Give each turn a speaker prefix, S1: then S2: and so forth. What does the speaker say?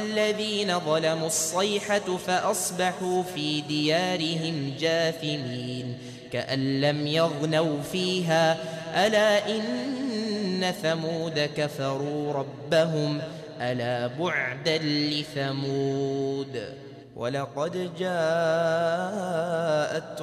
S1: الذين ظلموا الصيحة فأصبحوا في ديارهم جاثمين كأن لم يغنوا فيها ألا إن ثمود كفروا ربهم ألا بعدا لثمود ولقد جاءت